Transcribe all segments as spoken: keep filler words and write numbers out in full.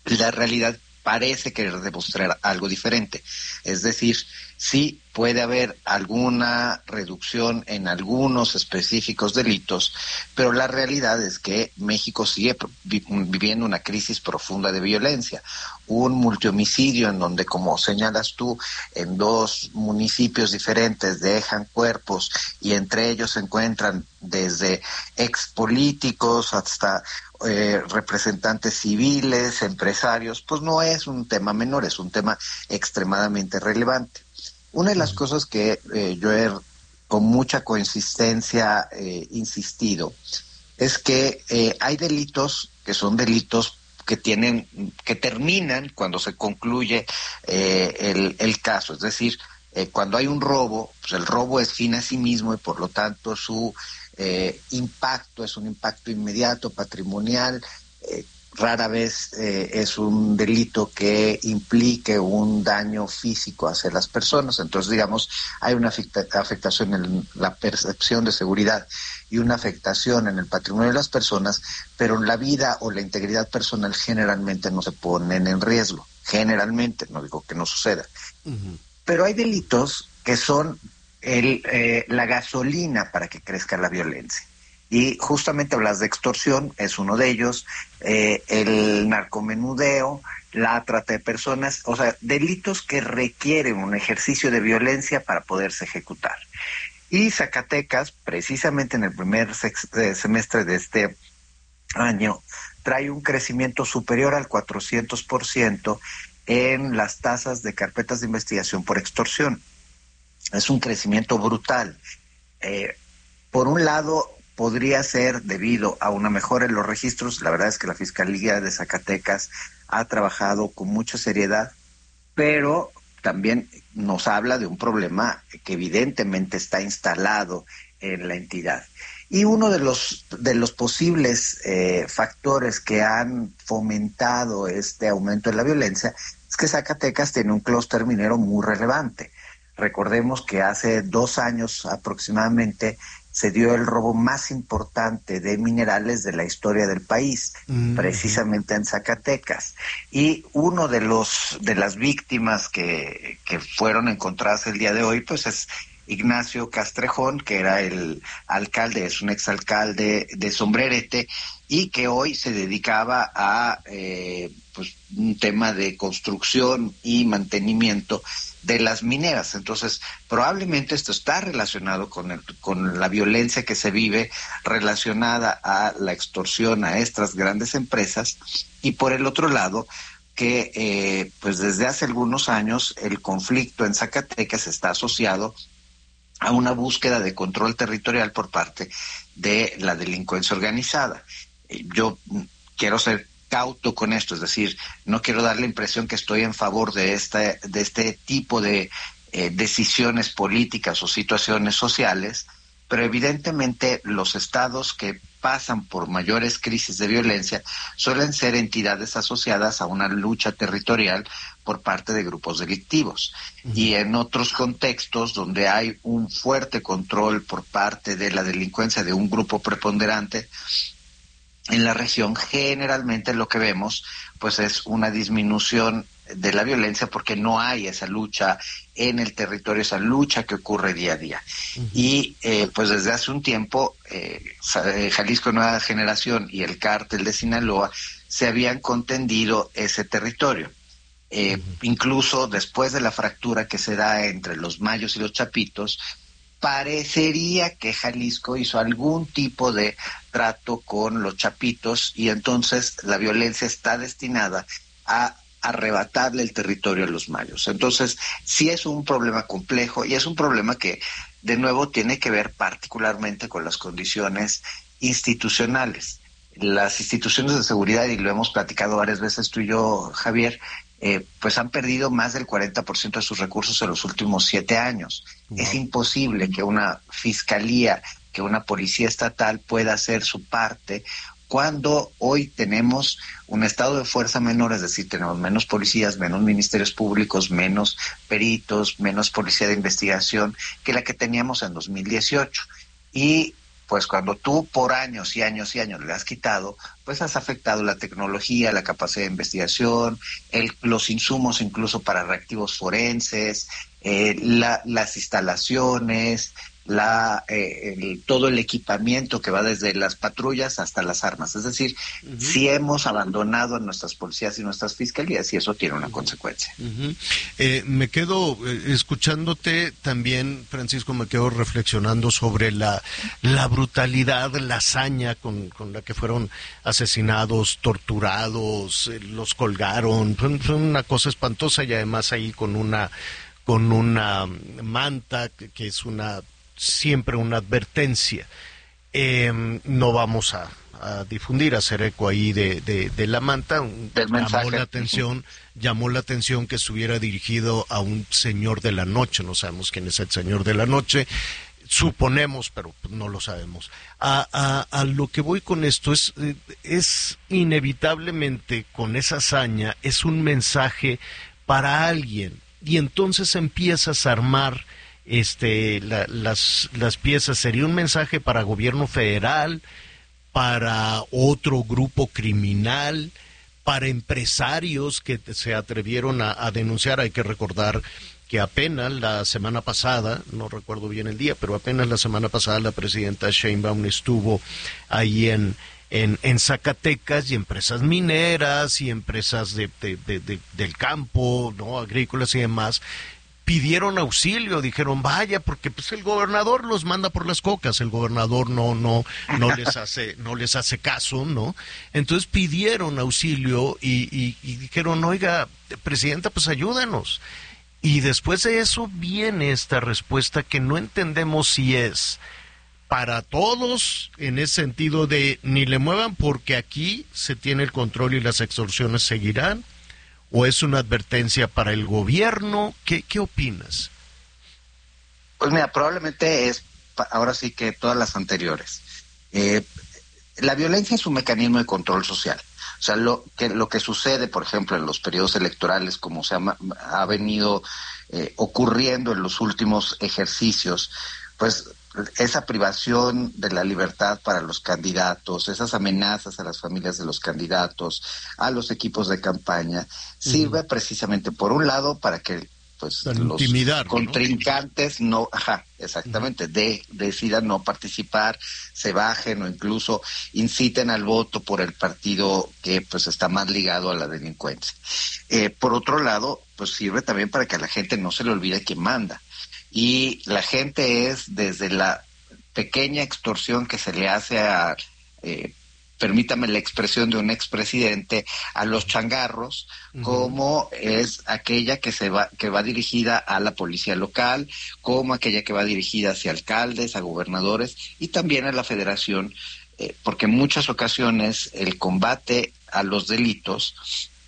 La realidad parece querer demostrar algo diferente. Es decir, sí puede haber alguna reducción en algunos específicos delitos, pero la realidad es que México sigue viviendo una crisis profunda de violencia. Un multihomicidio en donde, como señalas tú, en dos municipios diferentes dejan cuerpos y entre ellos se encuentran desde expolíticos hasta eh, representantes civiles, empresarios, pues no es un tema menor, es un tema extremadamente relevante. Una de las cosas que eh, yo he con mucha consistencia eh, insistido es que eh, hay delitos que son delitos que tienen, que terminan cuando se concluye eh, el, el caso. Es decir, eh, cuando hay un robo, pues el robo es fin a sí mismo y por lo tanto su eh, impacto es un impacto inmediato, patrimonial. Eh, rara vez eh, es un delito que implique un daño físico hacia las personas. Entonces, digamos, hay una afecta- afectación en la percepción de seguridad y una afectación en el patrimonio de las personas, pero la vida o la integridad personal generalmente no se ponen en riesgo. Generalmente, no digo que no suceda. Uh-huh. Pero hay delitos que son el, eh, la gasolina para que crezca la violencia. Y justamente hablas de extorsión, es uno de ellos, eh, el narcomenudeo, la trata de personas, o sea, delitos que requieren un ejercicio de violencia para poderse ejecutar. Y Zacatecas, precisamente en el primer sex- eh, semestre de este año, trae un crecimiento superior al cuatrocientos por ciento en las tasas de carpetas de investigación por extorsión. Es un crecimiento brutal. Eh, por un lado, podría ser debido a una mejora en los registros. La verdad es que la Fiscalía de Zacatecas ha trabajado con mucha seriedad, pero también nos habla de un problema que evidentemente está instalado en la entidad. Y uno de los de los posibles eh, factores que han fomentado este aumento de la violencia es que Zacatecas tiene un clúster minero muy relevante. Recordemos que hace dos años aproximadamente se dio el robo más importante de minerales de la historia del país, mm-hmm. precisamente en Zacatecas. Y uno de los de las víctimas que, que fueron encontradas el día de hoy, pues es Ignacio Castrejón, que era el alcalde, es un exalcalde de Sombrerete, y que hoy se dedicaba a eh, pues un tema de construcción y mantenimiento de las mineras. Entonces, probablemente esto está relacionado con el, con la violencia que se vive relacionada a la extorsión a estas grandes empresas, y por el otro lado, que eh, pues desde hace algunos años el conflicto en Zacatecas está asociado a una búsqueda de control territorial por parte de la delincuencia organizada. Yo quiero ser cauto con esto, es decir, no quiero dar la impresión que estoy en favor de este, de este tipo de eh, decisiones políticas o situaciones sociales, pero evidentemente los estados que pasan por mayores crisis de violencia suelen ser entidades asociadas a una lucha territorial por parte de grupos delictivos. Uh-huh. Y en otros contextos donde hay un fuerte control por parte de la delincuencia de un grupo preponderante en la región, generalmente lo que vemos pues es una disminución de la violencia porque no hay esa lucha en el territorio, esa lucha que ocurre día a día. Uh-huh. Y eh, pues desde hace un tiempo eh, Jalisco Nueva Generación y el cártel de Sinaloa se habían contendido ese territorio. Eh, uh-huh. Incluso después de la fractura que se da entre los Mayos y los Chapitos, parecería que Jalisco hizo algún tipo de trato con los Chapitos y entonces la violencia está destinada a arrebatarle el territorio a los Mayos. Entonces, sí es un problema complejo y es un problema que, de nuevo, tiene que ver particularmente con las condiciones institucionales. Las instituciones de seguridad, y lo hemos platicado varias veces tú y yo, Javier, eh, pues han perdido más del cuarenta por ciento de sus recursos en los últimos siete años. Wow. Es imposible que una fiscalía, que una policía estatal pueda hacer su parte cuando hoy tenemos un estado de fuerza menor, es decir, tenemos menos policías, menos ministerios públicos, menos peritos, menos policía de investigación que la que teníamos en dos mil dieciocho. Y pues cuando tú por años y años y años le has quitado, pues has afectado la tecnología, la capacidad de investigación, el, los insumos incluso para reactivos forenses, eh, la, las instalaciones, la eh, el, todo el equipamiento que va desde las patrullas hasta las armas. Es decir, uh-huh. sí hemos abandonado a nuestras policías y nuestras fiscalías, y eso tiene una uh-huh. consecuencia. Uh-huh. Eh, me quedo eh, escuchándote también, Francisco, me quedo reflexionando sobre la, la brutalidad, la hazaña con, con la que fueron asesinados, torturados, eh, los colgaron. Fue, fue una cosa espantosa, y además ahí con una, con una manta que, que es una siempre una advertencia. Eh, no vamos a, a difundir, a hacer eco ahí de, de, de la manta. Del llamó mensaje. la atención, llamó la atención que estuviera dirigido a un señor de la noche. No sabemos quién es el señor de la noche, suponemos, pero no lo sabemos. A, a, a lo que voy con esto es, es inevitablemente con esa hazaña, es un mensaje para alguien, y entonces empiezas a armar Este, la, las, las piezas. Sería un mensaje para gobierno federal, para otro grupo criminal, para empresarios que se atrevieron a, a denunciar. Hay que recordar que apenas la semana pasada, no recuerdo bien el día, pero apenas la semana pasada la presidenta Sheinbaum estuvo ahí en En, en Zacatecas, y empresas mineras y empresas de, de, de, de, del campo, no, agrícolas y demás, pidieron auxilio, dijeron vaya, porque pues el gobernador los manda por las cocas, el gobernador no no no les hace no les hace caso, ¿no? Entonces pidieron auxilio y, y, y dijeron, oiga, presidenta, pues ayúdanos. Y después de eso viene esta respuesta que no entendemos si es para todos, en ese sentido de ni le muevan porque aquí se tiene el control y las extorsiones seguirán, ¿o es una advertencia para el gobierno? ¿Qué, qué opinas? Pues mira, probablemente es, ahora sí que todas las anteriores. Eh, la violencia es un mecanismo de control social. O sea, lo que, lo que sucede, por ejemplo, en los periodos electorales, como se ha, ha venido eh, ocurriendo en los últimos ejercicios, pues esa privación de la libertad para los candidatos, esas amenazas a las familias de los candidatos, a los equipos de campaña, uh-huh. sirve precisamente, por un lado, para que pues para los intimidar, contrincantes no, no ajá, exactamente, uh-huh. de, decidan no participar, se bajen o incluso inciten al voto por el partido que pues está más ligado a la delincuencia. Eh, por otro lado, pues sirve también para que a la gente no se le olvide quién manda. Y la gente es desde la pequeña extorsión que se le hace a, eh, permítame la expresión de un expresidente, a los changarros, uh-huh. como es aquella que se va, que va dirigida a la policía local, como aquella que va dirigida hacia alcaldes, a gobernadores y también a la federación, eh, porque en muchas ocasiones el combate a los delitos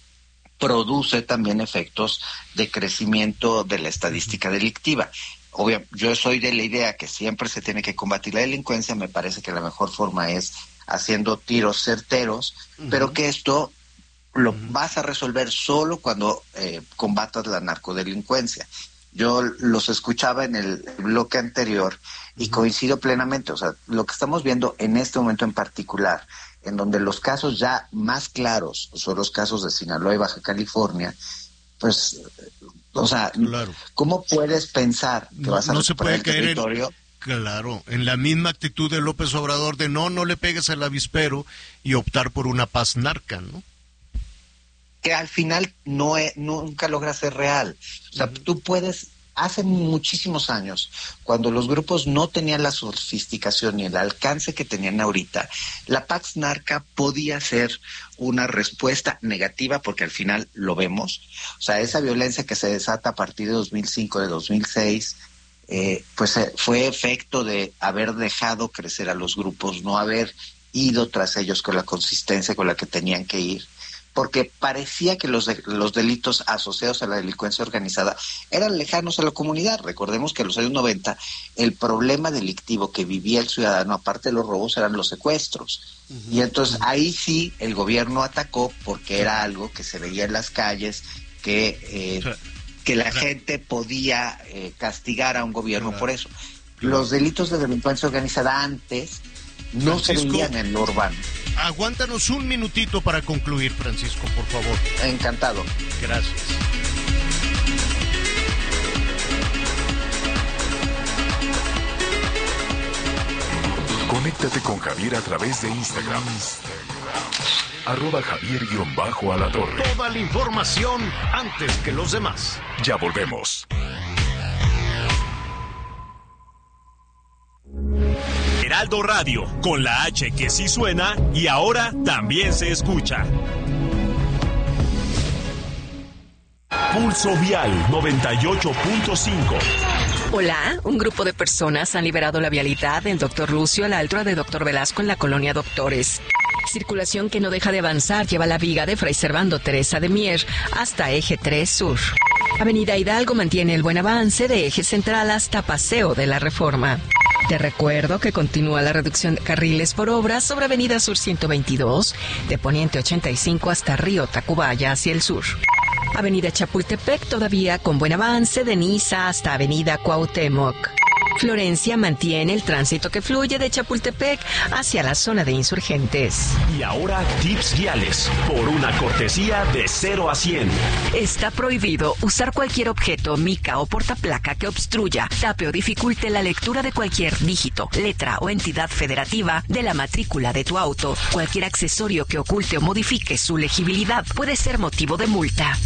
produce también efectos de crecimiento de la estadística delictiva. Obvio, yo soy de la idea que siempre se tiene que combatir la delincuencia, me parece que la mejor forma es haciendo tiros certeros, uh-huh. pero que esto lo uh-huh. vas a resolver solo cuando eh, combatas la narcodelincuencia. Yo los escuchaba en el bloque anterior y uh-huh. coincido plenamente, o sea, lo que estamos viendo en este momento en particular, en donde los casos ya más claros son los casos de Sinaloa y Baja California, pues, o sea, claro. ¿cómo puedes pensar que no, vas a no se puede el caer territorio? En, claro, en la misma actitud de López Obrador de no, no le pegues al avispero y optar por una paz narca, ¿no? Que al final no es, nunca logra ser real. O sea, uh-huh. tú puedes... Hace muchísimos años, cuando los grupos no tenían la sofisticación ni el alcance que tenían ahorita, la Pax Narca podía ser una respuesta negativa, porque al final lo vemos. O sea, esa violencia que se desata a partir de dos mil cinco, de dos mil seis, eh, pues eh, fue efecto de haber dejado crecer a los grupos, no haber ido tras ellos con la consistencia con la que tenían que ir, porque parecía que los, de, los delitos asociados a la delincuencia organizada eran lejanos a la comunidad. Recordemos que en los años noventa el problema delictivo que vivía el ciudadano, aparte de los robos, eran los secuestros. Uh-huh. Y entonces ahí sí el gobierno atacó, porque era algo que se veía en las calles, que, eh, que la gente podía eh, castigar a un gobierno por eso. los delitos de delincuencia organizada antes no se veían en lo urbano. Aguántanos un minutito para concluir, Francisco, por favor. Encantado. Gracias. Conéctate con Javier a través de Instagram. Arroba Javier-Alatorre. Toda la información antes que los demás. Ya volvemos. Heraldo Radio, con la H que sí suena y ahora también se escucha. Pulso Vial noventa y ocho punto cinco. Hola, un grupo de personas han liberado la vialidad del Doctor Lucio a la altura de Doctor Velasco en la colonia Doctores. Circulación que no deja de avanzar lleva la viga de Fray Servando Teresa de Mier hasta Eje tres Sur. Avenida Hidalgo mantiene el buen avance de Eje Central hasta Paseo de la Reforma. Te recuerdo que continúa la reducción de carriles por obras sobre Avenida Sur ciento veintidós, de Poniente ochenta y cinco hasta Río Tacubaya hacia el sur. Avenida Chapultepec todavía con buen avance de Niza hasta Avenida Cuauhtémoc. Florencia mantiene el tránsito que fluye de Chapultepec hacia la zona de Insurgentes. Y ahora tips viales por una cortesía de cero a cien. Está prohibido usar cualquier objeto, mica o portaplaca que obstruya, tape o dificulte la lectura de cualquier dígito, letra o entidad federativa de la matrícula de tu auto. Cualquier accesorio que oculte o modifique su legibilidad puede ser motivo de multa.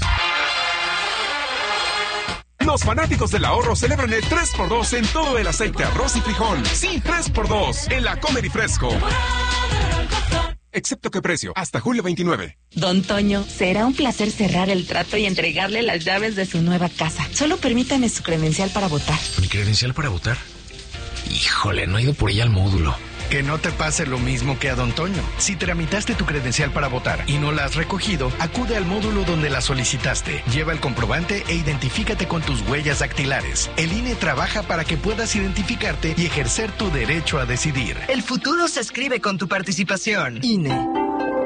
Los fanáticos del ahorro celebran el tres por dos en todo el aceite, arroz y frijol. Sí, tres por dos en la Comer y Fresco. Excepto que precio, hasta julio veintinueve. Don Toño, será un placer cerrar el trato y entregarle las llaves de su nueva casa. Solo permítame su credencial para votar. ¿Mi credencial para votar? Híjole, no he ido por ella al módulo. Que no te pase lo mismo que a Don Toño. Si tramitaste tu credencial para votar y no la has recogido, acude al módulo donde la solicitaste. Lleva el comprobante e identifícate con tus huellas dactilares. El I N E trabaja para que puedas identificarte y ejercer tu derecho a decidir. El futuro se escribe con tu participación. I N E.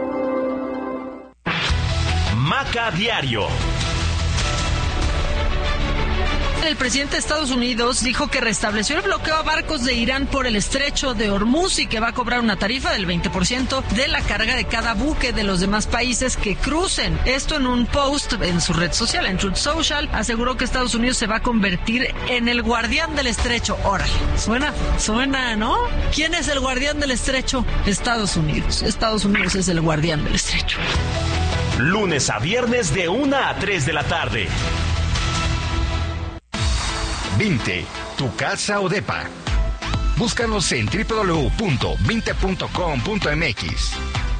Maca Diario. El presidente de Estados Unidos dijo que restableció el bloqueo a barcos de Irán por el estrecho de Hormuz y que va a cobrar una tarifa del veinte por ciento de la carga de cada buque de los demás países que crucen. Esto en un post en su red social, en Truth Social, aseguró que Estados Unidos se va a convertir en el guardián del estrecho. Órale, suena, suena, ¿no? ¿Quién es el guardián del estrecho? Estados Unidos. Estados Unidos es el guardián del estrecho. Lunes a viernes de una a tres de la tarde. Vinte, tu casa o depa. Búscanos en doble u doble u doble u punto vinte punto com punto m x.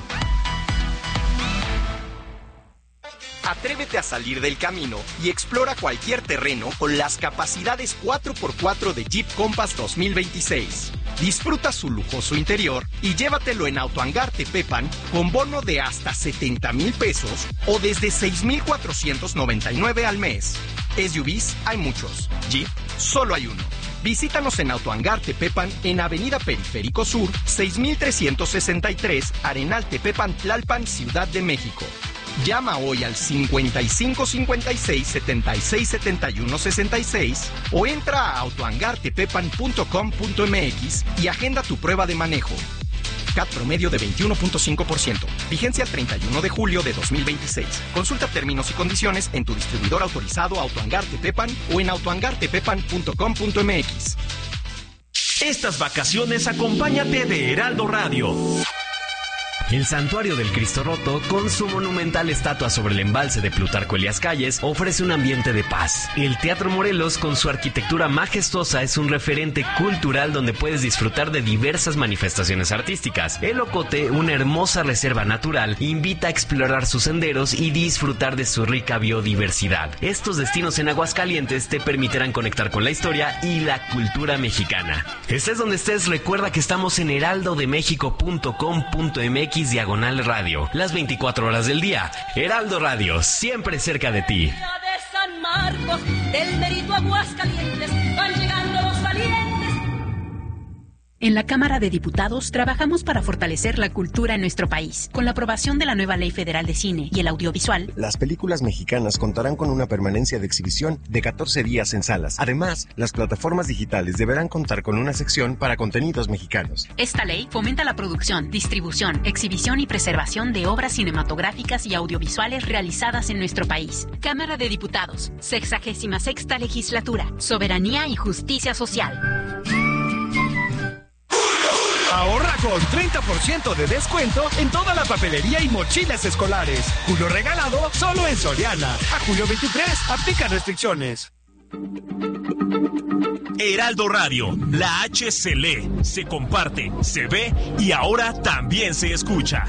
Atrévete a salir del camino y explora cualquier terreno con las capacidades cuatro por cuatro de Jeep Compass dos mil veintiséis. Disfruta su lujoso interior y llévatelo en Autohangar Tepepan con bono de hasta setenta mil pesos o desde seis mil cuatrocientos noventa y nueve al mes. S U Vs hay muchos, Jeep solo hay uno. Visítanos en Autohangar Tepepan en Avenida Periférico Sur, seis mil trescientos sesenta y tres, Arenal Tepepan, Tlalpan, Ciudad de México. Llama hoy al cincuenta y cinco cincuenta y seis setenta y seis setenta y uno sesenta y seis o entra a autohangar tepepan punto com punto m x y agenda tu prueba de manejo. C A T promedio de veintiuno punto cinco por ciento. Vigencia el treinta y uno de julio de dos mil veintiséis. Consulta términos y condiciones en tu distribuidor autorizado Autohangar Tepepan o en autohangar tepepan punto com punto m x. Estas vacaciones acompáñate de Heraldo Radio. El Santuario del Cristo Roto, con su monumental estatua sobre el embalse de Plutarco Elías Calles, ofrece un ambiente de paz. El Teatro Morelos, con su arquitectura majestuosa, es un referente cultural donde puedes disfrutar de diversas manifestaciones artísticas. El Ocote, una hermosa reserva natural, invita a explorar sus senderos y disfrutar de su rica biodiversidad. Estos destinos en Aguascalientes te permitirán conectar con la historia y la cultura mexicana. Estés donde estés, recuerda que estamos en heraldo de méxico punto com punto m x diagonal radio, las veinticuatro horas del día. Heraldo Radio, siempre cerca de ti. De San Marcos, del Mérito Aguascalientes, van llegando los valientes. En la Cámara de Diputados trabajamos para fortalecer la cultura en nuestro país. Con la aprobación de la nueva Ley Federal de Cine y el Audiovisual, las películas mexicanas contarán con una permanencia de exhibición de catorce días en salas. Además, las plataformas digitales deberán contar con una sección para contenidos mexicanos. Esta ley fomenta la producción, distribución, exhibición y preservación de obras cinematográficas y audiovisuales realizadas en nuestro país. Cámara de Diputados, sexagésima sexta legislatura, soberanía y justicia social. Ahorra con treinta por ciento de descuento en toda la papelería y mochilas escolares. Julio regalado solo en Soriana. A julio veintitrés, aplica restricciones. Heraldo Radio, la H se lee, se comparte, se ve y ahora también se escucha.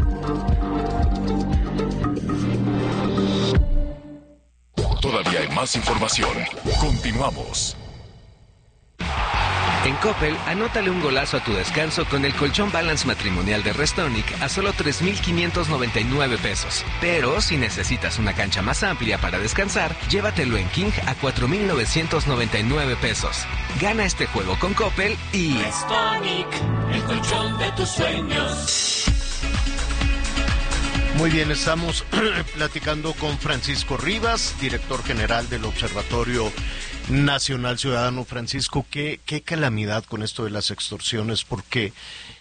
Todavía hay más información. Continuamos. En Coppel, anótale un golazo a tu descanso con el colchón Balance matrimonial de Restonic a solo tres mil quinientos noventa y nueve pesos. Pero si necesitas una cancha más amplia para descansar, llévatelo en King a cuatro mil novecientos noventa y nueve pesos. Gana este juego con Coppel y... Restonic, el colchón de tus sueños. Muy bien, estamos platicando con Francisco Rivas, director general del Observatorio Nacional Ciudadano. Francisco, qué, qué calamidad con esto de las extorsiones, porque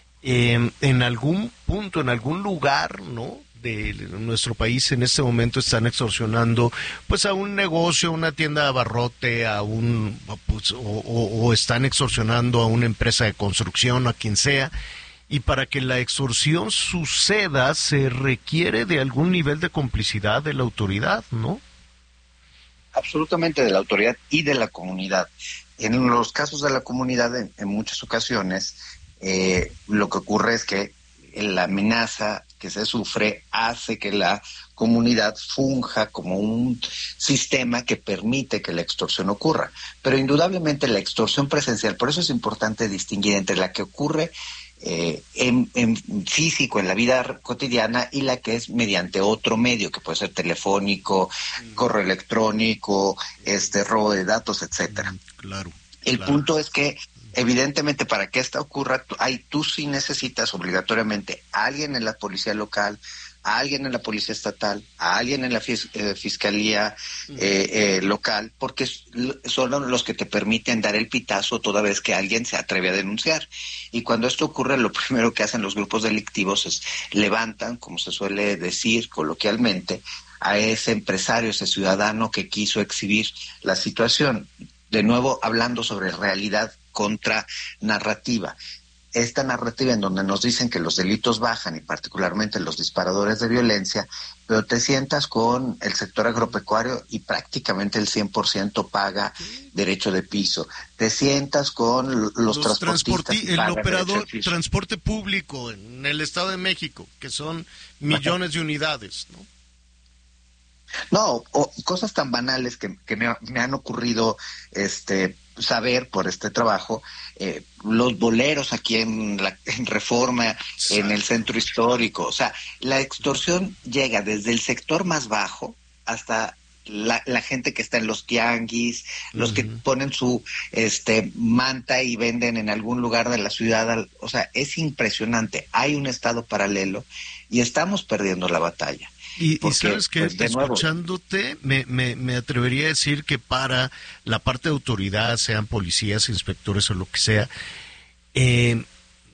eh, en algún punto, en algún lugar, ¿no?, de nuestro país en este momento están extorsionando pues a un negocio, a una tienda de abarrote, a un pues, o, o, o están extorsionando a una empresa de construcción, a quien sea. Y para que la extorsión suceda se requiere de algún nivel de complicidad de la autoridad, ¿no? Absolutamente, de la autoridad y de la comunidad. En los casos de la comunidad, en, en muchas ocasiones, eh, lo que ocurre es que la amenaza que se sufre hace que la comunidad funja como un sistema que permite que la extorsión ocurra. Pero indudablemente la extorsión presencial, por eso es importante distinguir entre la que ocurre Eh, en, en físico, en la vida cotidiana, y la que es mediante otro medio, que puede ser telefónico, mm. correo electrónico, este robo de datos, etcétera. Mm, claro. El claro. punto es que, evidentemente, para que esta ocurra, tú, hay, tú sí necesitas obligatoriamente a alguien en la policía local, a alguien en la policía estatal, a alguien en la fis, eh, fiscalía eh, eh, local, porque son los que te permiten dar el pitazo toda vez que alguien se atreve a denunciar. Y cuando esto ocurre, lo primero que hacen los grupos delictivos es levantan, como se suele decir coloquialmente, a ese empresario, ese ciudadano que quiso exhibir la situación. De nuevo, hablando sobre realidad contra narrativa. Esta narrativa en donde nos dicen que los delitos bajan, y particularmente los disparadores de violencia, pero te sientas con el sector agropecuario y prácticamente el cien por ciento paga derecho de piso. Te sientas con los, los transportistas. Transporti- el operador transporte público en el Estado de México, que son millones Ajá. de unidades, ¿no? No, o cosas tan banales que, que me, me han ocurrido este saber por este trabajo, eh, los boleros aquí en, la, en Reforma, sí. en el centro histórico, o sea, la extorsión llega desde el sector más bajo hasta la, la gente que está en los tianguis, los uh-huh. que ponen su este manta y venden en algún lugar de la ciudad, o sea, es impresionante, hay un estado paralelo y estamos perdiendo la batalla. Y, Porque, y sabes que pues, escuchándote me, me, me atrevería a decir que para la parte de autoridad, sean policías, inspectores o lo que sea, eh,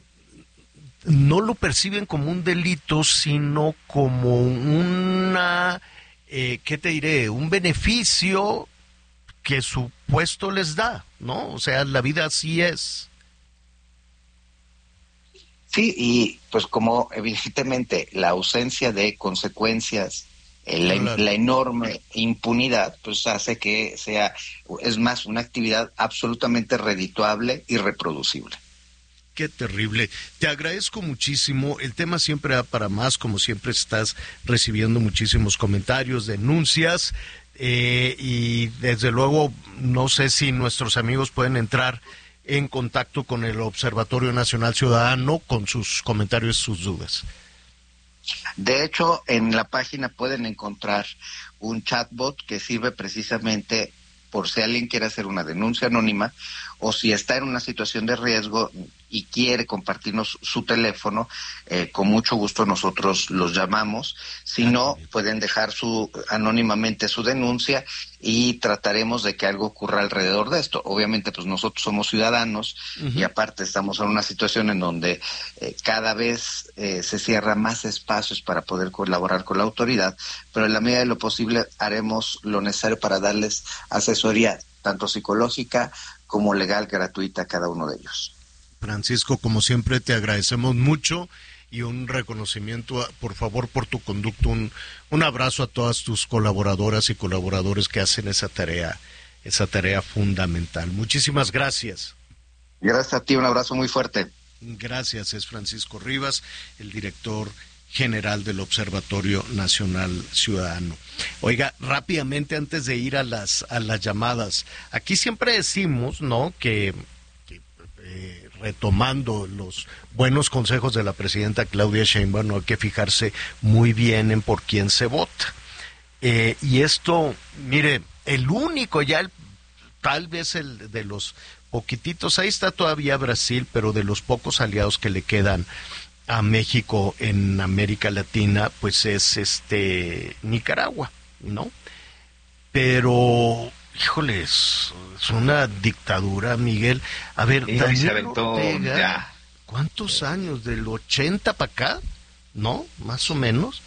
no lo perciben como un delito, sino como una, eh, ¿qué te diré? Un beneficio que su puesto les da, ¿no? O sea, la vida así es. Sí, y pues como evidentemente la ausencia de consecuencias, eh, la, claro. la enorme impunidad, pues hace que sea, es más, una actividad absolutamente redituable y reproducible. Qué terrible. Te agradezco muchísimo. El tema siempre da para más, como siempre estás recibiendo muchísimos comentarios, denuncias, eh, y desde luego no sé si nuestros amigos pueden entrar en contacto con el Observatorio Nacional Ciudadano con sus comentarios, sus dudas. De hecho, en la página pueden encontrar un chatbot que sirve precisamente por si alguien quiere hacer una denuncia anónima o si está en una situación de riesgo, y quiere compartirnos su teléfono, eh, con mucho gusto nosotros los llamamos. Si no, pueden dejar su anónimamente su denuncia y trataremos de que algo ocurra alrededor de esto. Obviamente, pues nosotros somos ciudadanos uh-huh. y aparte estamos en una situación en donde eh, cada vez eh, se cierran más espacios para poder colaborar con la autoridad, pero en la medida de lo posible haremos lo necesario para darles asesoría tanto psicológica como legal gratuita a cada uno de ellos. Francisco, como siempre te agradecemos mucho y un reconocimiento, por favor, por tu conducto, un, un abrazo a todas tus colaboradoras y colaboradores que hacen esa tarea, esa tarea fundamental. Muchísimas gracias. Gracias a ti, un abrazo muy fuerte. Gracias, es Francisco Rivas, el director general del Observatorio Nacional Ciudadano. Oiga, rápidamente antes de ir a las a las llamadas, aquí siempre decimos, ¿no?, que, que eh, retomando los buenos consejos de la presidenta Claudia Sheinbaum, no hay que fijarse muy bien en por quién se vota. Eh, y esto, mire, el único ya, el, tal vez el de los poquititos, ahí está todavía Brasil, pero de los pocos aliados que le quedan a México en América Latina, pues es este Nicaragua, ¿no? Pero, híjole, es, es una dictadura, Miguel. A ver, sí, Daniel Ortega, ya. ¿Cuántos años? ¿Del ochenta para acá? ¿No? Más o menos.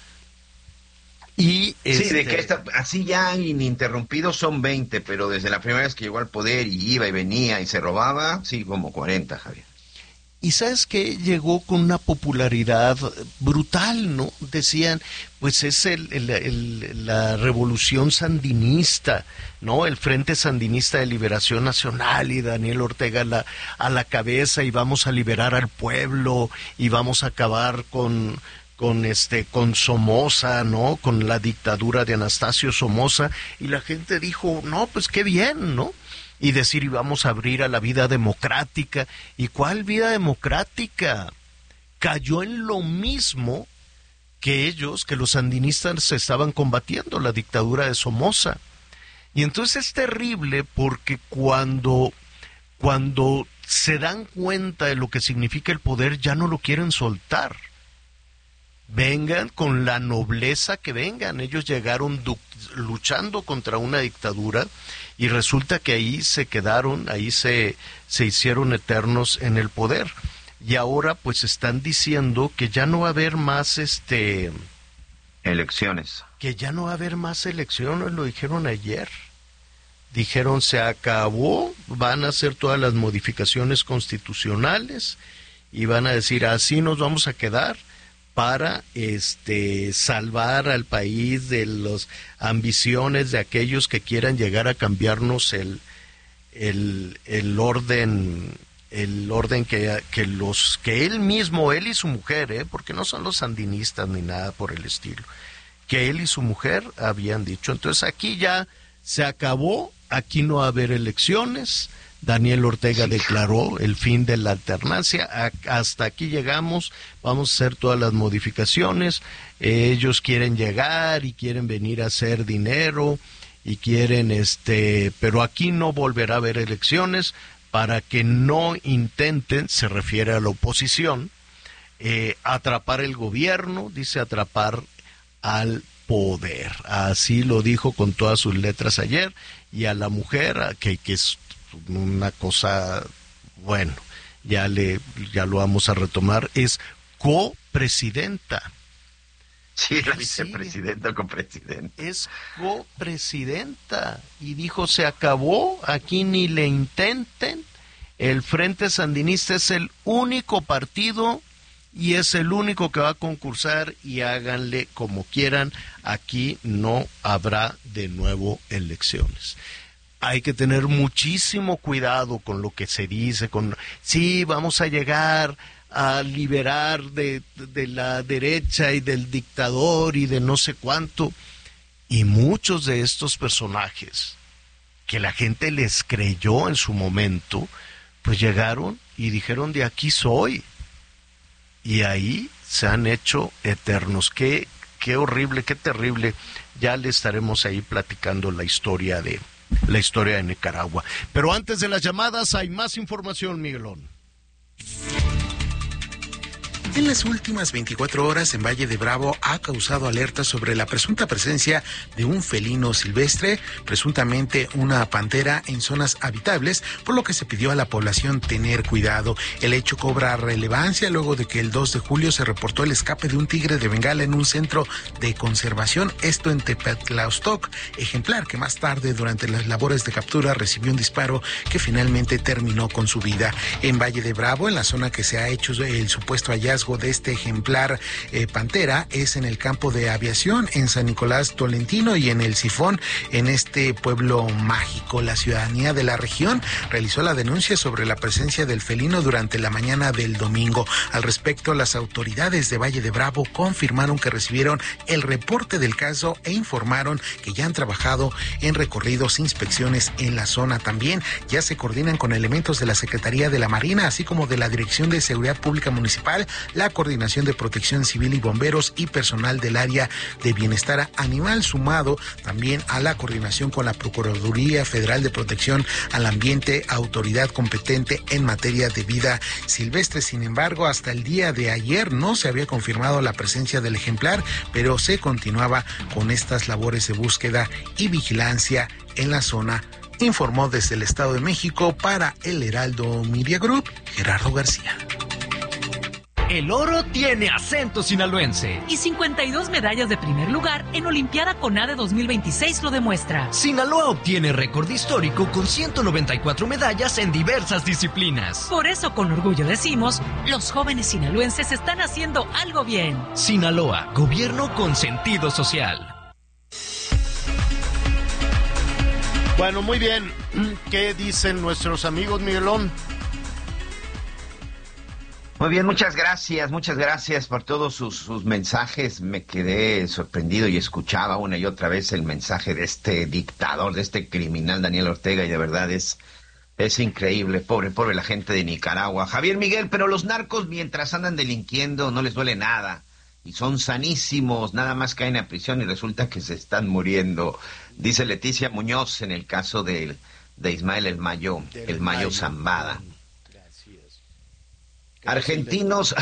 Y sí, este... de que esta, así ya ininterrumpidos son veinte, pero desde la primera vez que llegó al poder y iba y venía y se robaba, sí, como cuarenta, Javier. Y ¿sabes qué? Llegó con una popularidad brutal, ¿no? Decían, pues es el, el, el, la revolución sandinista, ¿no? El Frente Sandinista de Liberación Nacional y Daniel Ortega a la, a la cabeza, y vamos a liberar al pueblo y vamos a acabar con... con este con Somoza, ¿no? Con la dictadura de Anastasio Somoza, y la gente dijo, no, pues qué bien, ¿no? Y decir, íbamos a abrir a la vida democrática. ¿Y cuál vida democrática? Cayó en lo mismo que ellos, que los sandinistas estaban combatiendo, la dictadura de Somoza. Y entonces es terrible porque cuando, cuando se dan cuenta de lo que significa el poder, ya no lo quieren soltar. Vengan con la nobleza que vengan. Ellos llegaron du- luchando contra una dictadura y resulta que ahí se quedaron, ahí se, se hicieron eternos en el poder. Y ahora pues están diciendo que ya no va a haber más este elecciones. Que ya no va a haber más elecciones, lo dijeron ayer. Dijeron, se acabó, van a hacer todas las modificaciones constitucionales y van a decir, así nos vamos a quedar, para este salvar al país de las ambiciones de aquellos que quieran llegar a cambiarnos el el, el orden el orden que, que los que él mismo, él y su mujer, ¿eh? Porque no son los sandinistas ni nada por el estilo, que él y su mujer habían dicho. Entonces aquí ya se acabó, aquí no va a haber elecciones. Daniel Ortega sí. declaró el fin de la alternancia, a, hasta aquí llegamos, vamos a hacer todas las modificaciones, eh, ellos quieren llegar y quieren venir a hacer dinero y quieren, este, pero aquí no volverá a haber elecciones para que no intenten, se refiere a la oposición, eh, atrapar el gobierno, dice atrapar al poder, así lo dijo con todas sus letras ayer, y a la mujer, que, que es una cosa, bueno, ya le ya lo vamos a retomar, es copresidenta. Sí, la vicepresidenta o copresidenta. Es copresidenta y dijo, se acabó, aquí ni le intenten, el Frente Sandinista es el único partido y es el único que va a concursar y háganle como quieran, aquí no habrá de nuevo elecciones. Hay que tener muchísimo cuidado con lo que se dice, con sí, vamos a llegar a liberar de, de la derecha y del dictador y de no sé cuánto. Y muchos de estos personajes que la gente les creyó en su momento, pues llegaron y dijeron, de aquí soy. Y ahí se han hecho eternos. Qué, qué horrible, qué terrible. Ya le estaremos ahí platicando la historia de... la historia de Nicaragua. Pero antes de las llamadas hay más información, Miguelón. En las últimas veinticuatro horas, en Valle de Bravo ha causado alerta sobre la presunta presencia de un felino silvestre, presuntamente una pantera, en zonas habitables, por lo que se pidió a la población tener cuidado. El hecho cobra relevancia luego de que el dos de julio se reportó el escape de un tigre de Bengala en un centro de conservación, esto en Tepetlaostoc, ejemplar que más tarde, durante las labores de captura, recibió un disparo que finalmente terminó con su vida. En Valle de Bravo, en la zona que se ha hecho el supuesto hallazgo de este ejemplar eh, pantera, es en el campo de aviación en San Nicolás Tolentino y en El Sifón, en este pueblo mágico. La ciudadanía de la región realizó la denuncia sobre la presencia del felino durante la mañana del domingo. Al respecto, las autoridades de Valle de Bravo confirmaron que recibieron el reporte del caso e informaron que ya han trabajado en recorridos e inspecciones en la zona. También ya se coordinan con elementos de la Secretaría de la Marina, así como de la Dirección de Seguridad Pública Municipal, la Coordinación de Protección Civil y Bomberos y personal del área de Bienestar Animal, sumado también a la coordinación con la Procuraduría Federal de Protección al Ambiente, autoridad competente en materia de vida silvestre. Sin embargo, hasta el día de ayer no se había confirmado la presencia del ejemplar, pero se continuaba con estas labores de búsqueda y vigilancia en la zona, informó desde el Estado de México para el Heraldo Media Group, Gerardo García. El oro tiene acento sinaloense. Y cincuenta y dos medallas de primer lugar en Olimpiada CONADE dos mil veintiséis lo demuestra. Sinaloa obtiene récord histórico con ciento noventa y cuatro medallas en diversas disciplinas. Por eso, con orgullo decimos, los jóvenes sinaloenses están haciendo algo bien. Sinaloa, gobierno con sentido social. Bueno, muy bien. ¿Qué dicen nuestros amigos, Miguelón? Muy bien, muchas gracias, muchas gracias por todos sus, sus mensajes. Me quedé sorprendido y escuchaba una y otra vez el mensaje de este dictador, de este criminal Daniel Ortega, y de verdad es, es increíble. Pobre, pobre la gente de Nicaragua. Javier Miguel, pero los narcos mientras andan delinquiendo no les duele nada. Y son sanísimos, nada más caen a prisión y resulta que se están muriendo. Dice Leticia Muñoz en el caso de, de Ismael El Mayo, El Mayo Zambada. Argentinos.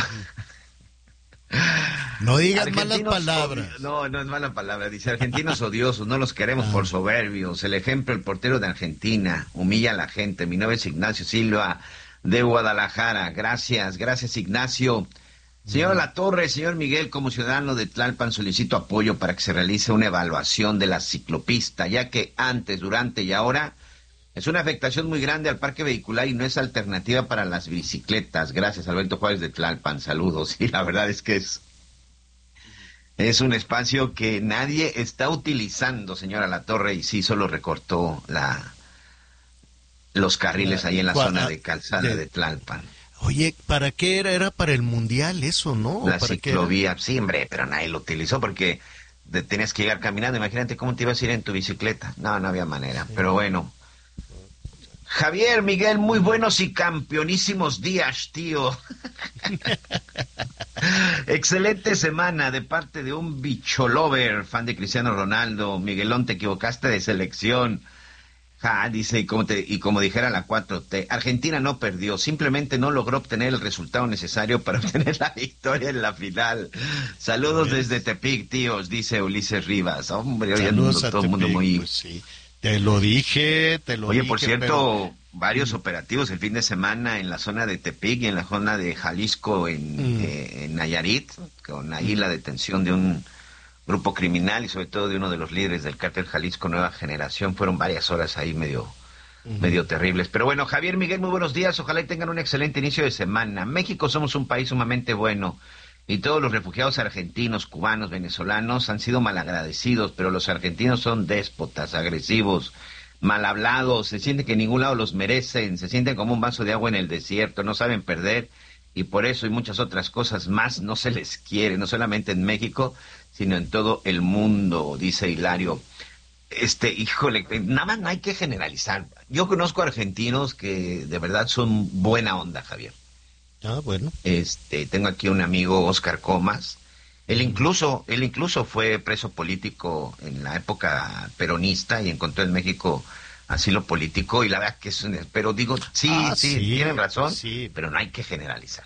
No digas argentinos malas palabras. Odi- no, no es mala palabra. Dice argentinos odiosos, no los queremos ah. por soberbios. El ejemplo, el portero de Argentina, humilla a la gente. Mi nombre es Ignacio Silva de Guadalajara. Gracias, gracias Ignacio. Señor Latorre, señor Miguel, como ciudadano de Tlalpan solicito apoyo para que se realice una evaluación de la ciclopista, ya que antes, durante y ahora es una afectación muy grande al parque vehicular y no es alternativa para las bicicletas. Gracias, Alberto Juárez de Tlalpan. Saludos. Y la verdad es que es, es un espacio que nadie está utilizando, señora Latorre, y sí solo recortó la los carriles ahí en la zona de calzada de, de Tlalpan. Oye, ¿para qué era? Era para el mundial eso, ¿no? La ¿Para ciclovía, sí, hombre, pero nadie lo utilizó porque de, tenías que llegar caminando. Imagínate cómo te ibas a ir en tu bicicleta. No, no había manera, pero bueno. Javier, Miguel, muy buenos y campeonísimos días, tío. Excelente semana de parte de un bicholover, fan de Cristiano Ronaldo. Miguelón, te equivocaste de selección. Ja, dice, y como, te, y como dijera la cuatro T, Argentina no perdió, simplemente no logró obtener el resultado necesario para obtener la victoria en la final. Saludos yes. desde Tepic, tíos, dice Ulises Rivas. Hombre, hoy ando todo el mundo muy... Pues sí. Te lo dije, te lo Oye, dije. Oye, por cierto, pero... varios operativos el fin de semana en la zona de Tepic y en la zona de Jalisco, en, mm. eh, en Nayarit, con ahí la detención de un grupo criminal y sobre todo de uno de los líderes del cártel Jalisco Nueva Generación. Fueron varias horas ahí medio, uh-huh. medio terribles. Pero bueno, Javier Miguel, muy buenos días. Ojalá y tengan un excelente inicio de semana. México somos un país sumamente bueno y todos los refugiados argentinos, cubanos, venezolanos han sido malagradecidos, pero los argentinos son déspotas, agresivos, mal hablados, se sienten que en ningún lado los merecen, se sienten como un vaso de agua en el desierto, no saben perder y por eso y muchas otras cosas más no se les quiere, no solamente en México, sino en todo el mundo, dice Hilario. Este, híjole, nada más no hay que generalizar. Yo conozco argentinos que de verdad son buena onda, Javier. Ah, bueno. Este, tengo aquí un amigo, Oscar Comas. Él incluso, él incluso fue preso político en la época peronista y encontró en México asilo político, y la verdad que es un... Pero digo, sí, Ah, sí, sí, tienen razón, sí. pero no hay que generalizar.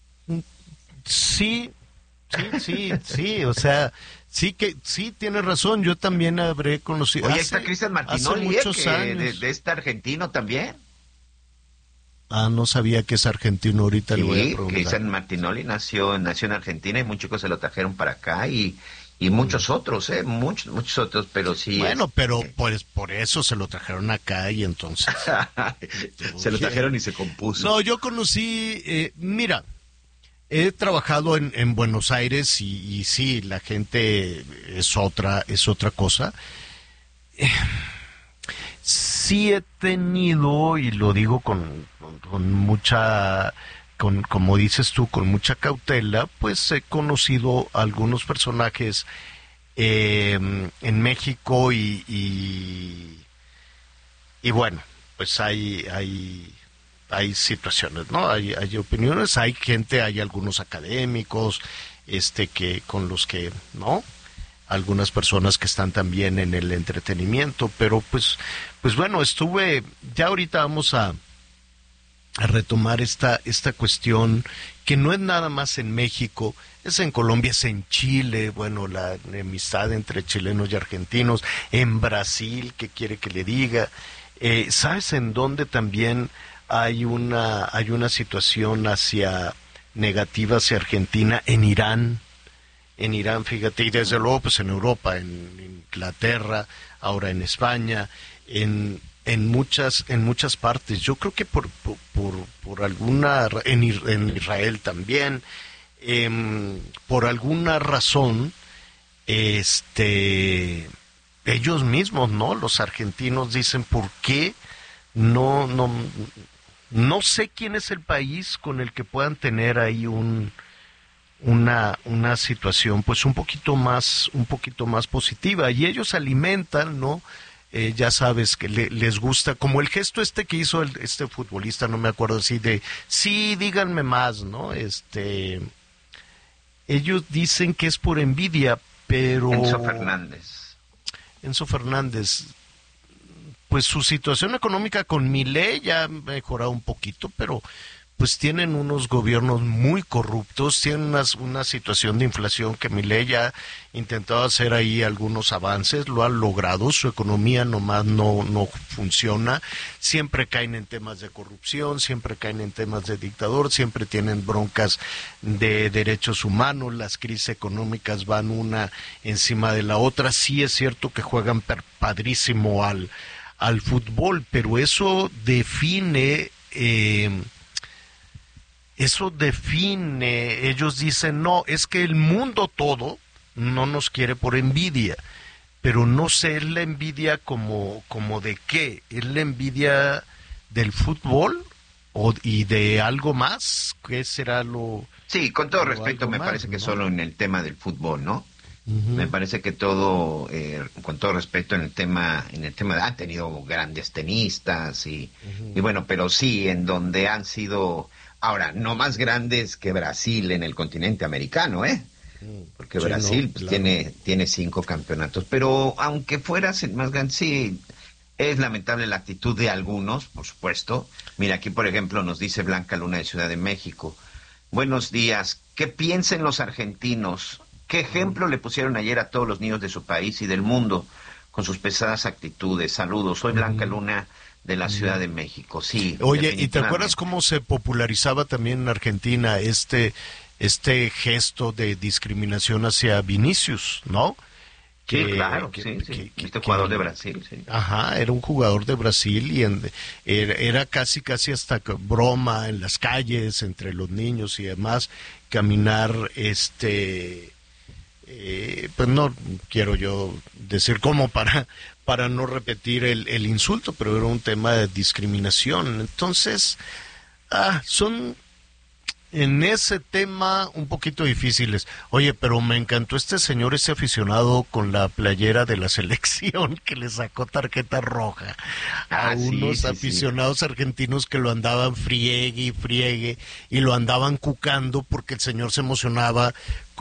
Sí, sí, sí, sí, o sea, sí que sí tiene razón. Yo también habré conocido. Oye, hace- está Cristian hace Martinoli, eh, muchos que años. de, de este argentino también. Ah, no sabía que es argentino. Ahorita le voy a Sí, preguntar. Cristian Martinoli nació, nació en Argentina y muchos chicos se lo trajeron para acá y, y muchos otros, eh, muchos, muchos otros, pero sí. Bueno, es- pero pues por eso se lo trajeron acá y entonces. se lo trajeron y se compuso. No, yo conocí, eh, mira, he trabajado en, en Buenos Aires y, y sí, la gente es otra, es otra cosa. Eh, sí he tenido, y lo digo con, con, con mucha, con, como dices tú, con mucha cautela, pues he conocido algunos personajes eh, en México y, y, y bueno, pues hay, hay, hay situaciones, ¿no? Hay, hay opiniones, hay gente, hay algunos académicos, este, que con los que, ¿no? Algunas personas que están también en el entretenimiento, pero pues, pues bueno, estuve, ya ahorita vamos a, a retomar esta, esta cuestión que no es nada más en México, es en Colombia, es en Chile, bueno, la enemistad entre chilenos y argentinos, en Brasil, ¿qué quiere que le diga? Eh, ¿Sabes en dónde también hay una, hay una situación hacia negativa hacia Argentina? En Irán. En Irán, fíjate, y desde luego pues en Europa, en Inglaterra, ahora en España, en en muchas en muchas partes. Yo creo que por por, por, por alguna en, en Israel también, eh, por alguna razón, este ellos mismos, ¿no? Los argentinos dicen, ¿por qué no no no sé quién es el país con el que puedan tener ahí un una una situación pues un poquito más un poquito más positiva, y ellos alimentan, ¿no? Eh, ya sabes que le, les gusta, como el gesto este que hizo el, este futbolista, no me acuerdo así de sí, díganme más, ¿no? Este ellos dicen que es por envidia, pero Enzo Fernández. Enzo Fernández, pues su situación económica con Milei ya ha mejorado un poquito, pero pues tienen unos gobiernos muy corruptos, tienen una, una situación de inflación que Milei ya ha intentado hacer ahí algunos avances, lo ha logrado, su economía nomás no, no funciona, siempre caen en temas de corrupción, siempre caen en temas de dictador, siempre tienen broncas de derechos humanos, las crisis económicas van una encima de la otra. Sí es cierto que juegan per, padrísimo al, al fútbol, pero eso define... Eh, Eso define, ellos dicen, no, es que el mundo todo no nos quiere por envidia, pero no sé, ¿es la envidia como, como de qué? ¿Es la envidia del fútbol o, y de algo más? ¿Qué será lo...? Sí, con todo respeto, me más, parece que ¿no? Solo en el tema del fútbol, ¿no? Uh-huh. Me parece que todo, eh, con todo respeto, en el tema, en el tema, han tenido grandes tenistas y, uh-huh. y bueno, pero sí, en donde han sido... Ahora, no más grandes que Brasil en el continente americano, ¿eh? Porque sí, Brasil no, pues, claro. tiene, tiene cinco campeonatos. Pero aunque fueras el más grande, sí, es lamentable la actitud de algunos, por supuesto. Mira, aquí, por ejemplo, nos dice Blanca Luna de Ciudad de México. Buenos días. ¿Qué piensan los argentinos? ¿Qué ejemplo le pusieron ayer a todos los niños de su país y del mundo con sus pesadas actitudes? Saludos. Soy Blanca Luna de la Ciudad de México, sí. Oye, ¿y te acuerdas cómo se popularizaba también en Argentina este este gesto de discriminación hacia Vinicius, ¿no? Que, sí, claro, que, sí, sí. Que, este que, jugador que, de Brasil, sí. Ajá, era un jugador de Brasil y en, era, era casi, casi hasta broma en las calles, entre los niños y demás, caminar, este... Eh, pues no quiero yo decir cómo para para no repetir el, el insulto, pero era un tema de discriminación. Entonces, ah, son en ese tema un poquito difíciles. Oye, pero me encantó este señor, este aficionado con la playera de la selección que le sacó tarjeta roja a ah, unos sí, sí, aficionados sí. argentinos que lo andaban friegue y friegue y lo andaban cucando porque el señor se emocionaba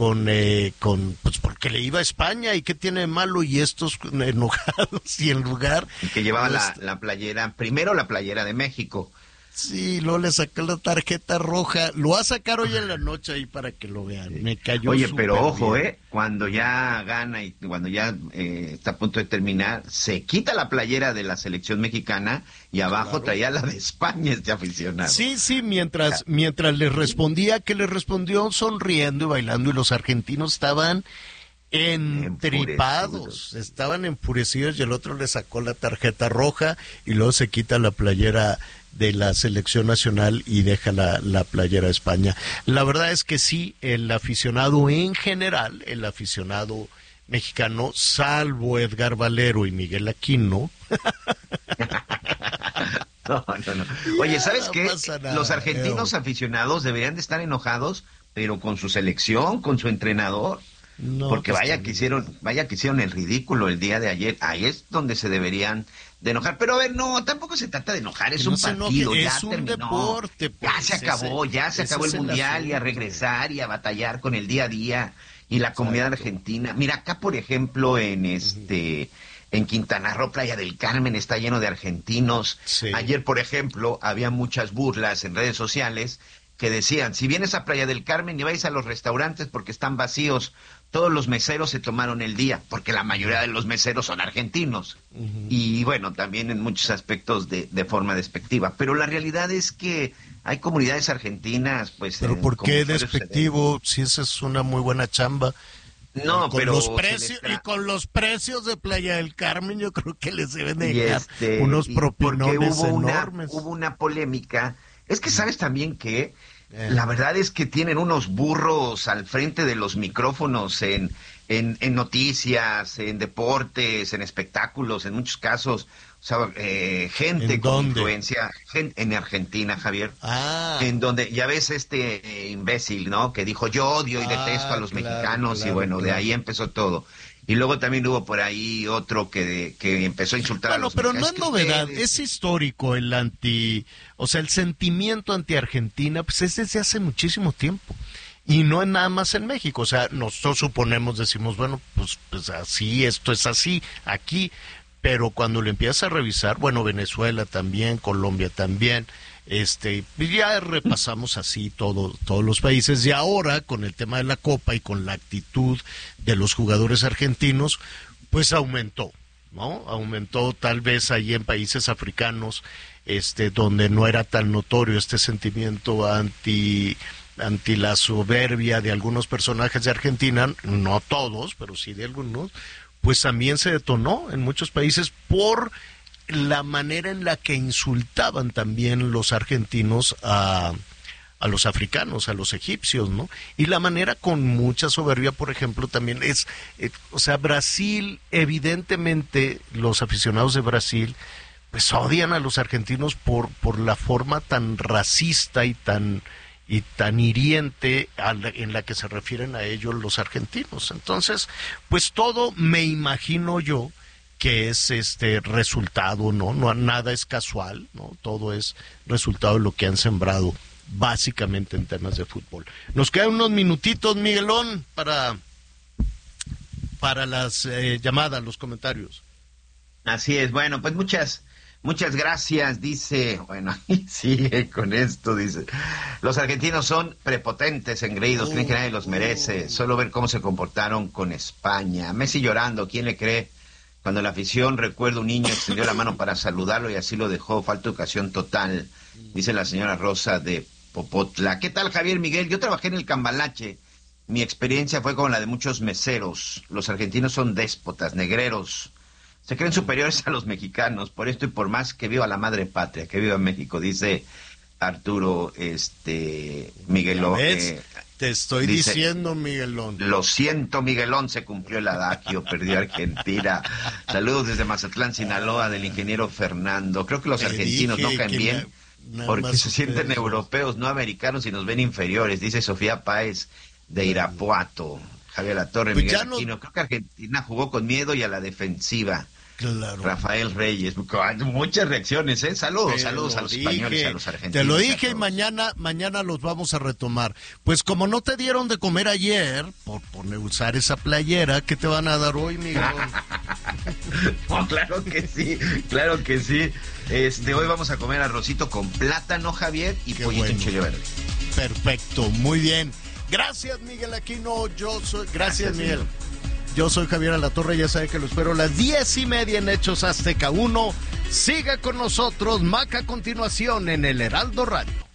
con, eh, con, pues porque le iba a España y qué tiene de malo y estos enojados y en lugar... Y que llevaba pues, la, la playera, primero la playera de México. Sí, luego le sacó la tarjeta roja. Lo va a sacar hoy en la noche ahí para que lo vean. Me cayó. Oye, pero ojo, bien. ¿eh? Cuando ya gana y cuando ya eh, está a punto de terminar, se quita la playera de la selección mexicana y abajo claro. traía la de España este aficionado. Sí, sí, mientras, mientras les respondía, que les respondió sonriendo y bailando y los argentinos estaban entripados, estaban enfurecidos y el otro le sacó la tarjeta roja y luego se quita la playera de la selección nacional y deja la, la playera de España. La verdad es que sí, el aficionado en general, el aficionado mexicano, salvo Edgar Valero y Miguel Aquino. no, no, no. Oye, ¿sabes no qué? Nada, Los argentinos pero... aficionados deberían de estar enojados, pero con su selección, con su entrenador. No, porque pues vaya que hicieron, vaya que hicieron el ridículo el día de ayer. Ahí es donde se deberían de enojar. Pero a ver, no, tampoco se trata de enojar, es no un partido, enoje, ya es un terminó. Deporte, pues, ya se acabó, ese, ya se acabó el mundial y a regresar y a batallar con el día a día y la comunidad Exacto. argentina. Mira, acá por ejemplo en este uh-huh. en Quintana Roo, Playa del Carmen, está lleno de argentinos. Sí. Ayer, por ejemplo, había muchas burlas en redes sociales que decían, si vienes a Playa del Carmen y vais a los restaurantes porque están vacíos, todos los meseros se tomaron el día, porque la mayoría de los meseros son argentinos. Uh-huh. Y bueno, también en muchos aspectos de, de forma despectiva. Pero la realidad es que hay comunidades argentinas, pues... ¿Pero por qué despectivo? Si esa es una muy buena chamba. No, con pero... Los precios, tra... Y con los precios de Playa del Carmen yo creo que les deben de dejar este, unos propinones hubo enormes. Una, hubo una polémica. Es que sabes también que... La verdad es que tienen unos burros al frente de los micrófonos en, en, en noticias, en deportes, en espectáculos, en muchos casos. O sea, eh, gente con influencia gente, en Argentina, Javier. Ah. En donde ya ves este eh, imbécil, ¿no? Que dijo yo odio y ah, detesto a los claro, mexicanos claro, y bueno, claro. de ahí empezó todo. Y luego también hubo por ahí otro que, que empezó a insultar bueno, a los pero no es novedad, ustedes... es histórico el anti, o sea, el sentimiento anti-Argentina, pues es desde hace muchísimo tiempo. Y no es nada más en México, o sea, nosotros suponemos, decimos, bueno, pues, pues así, esto es así, aquí, pero cuando lo empiezas a revisar, bueno, Venezuela también, Colombia también, este, ya repasamos así todo, todos los países, y ahora con el tema de la Copa y con la actitud de los jugadores argentinos, pues aumentó, ¿no? Aumentó tal vez ahí en países africanos, este, donde no era tan notorio este sentimiento anti, anti la soberbia de algunos personajes de Argentina, no todos, pero sí de algunos, pues también se detonó en muchos países por la manera en la que insultaban también los argentinos a, a los africanos, a los egipcios, ¿no? Y la manera con mucha soberbia, por ejemplo, también es, eh, o sea, Brasil, evidentemente, los aficionados de Brasil, pues odian a los argentinos por, por la forma tan racista y tan y tan hiriente a la, en la que se refieren a ellos los argentinos. Entonces, pues todo me imagino yo que es este resultado, ¿no? No nada es casual, ¿no? Todo es resultado de lo que han sembrado básicamente en temas de fútbol. Nos quedan unos minutitos, Miguelón, para para las eh, llamadas, los comentarios. Así es. Bueno, pues muchas muchas gracias, dice, bueno, ahí sigue con esto, dice, los argentinos son prepotentes, engreídos, creen que nadie los merece, solo ver cómo se comportaron con España. Messi llorando, ¿quién le cree? Cuando la afición, recuerdo, un niño extendió la mano para saludarlo y así lo dejó, falta educación total, dice la señora Rosa de Popotla. ¿Qué tal, Javier Miguel? Yo trabajé en el Cambalache, mi experiencia fue como la de muchos meseros, los argentinos son déspotas, negreros, se creen superiores a los mexicanos, por esto y por más que viva la madre patria, que viva México, dice Arturo este Miguelón. Eh, Te estoy dice, diciendo, Miguelón. Lo siento, Miguelón, se cumplió el adagio, perdió Argentina. Saludos desde Mazatlán, Sinaloa, del ingeniero Fernando. Creo que los Te argentinos no caen bien me, porque se sienten ustedes. europeos, no americanos, y nos ven inferiores, dice Sofía Páez de Irapuato. Javier Latorre, pues Miguel Aquino. No... Creo que Argentina jugó con miedo y a la defensiva. Claro. Rafael Reyes, muchas reacciones, ¿eh? Saludos, te saludos a los dije, españoles, a los argentinos. Te lo dije y mañana, mañana los vamos a retomar. Pues como no te dieron de comer ayer, por, por usar esa playera, ¿qué te van a dar hoy, Miguel? No, claro que sí, claro que sí. Este, hoy vamos a comer arrocito con plátano, Javier, y Qué pollito bueno. en chile verde. Perfecto, muy bien. Gracias, Miguel Aquino. Yo soy. Gracias, Gracias Miguel. Señor. Yo soy Javier Alatorre, ya sabe que lo espero a las diez y media en Hechos Azteca uno. Siga con nosotros, Maca, a continuación en el Heraldo Radio.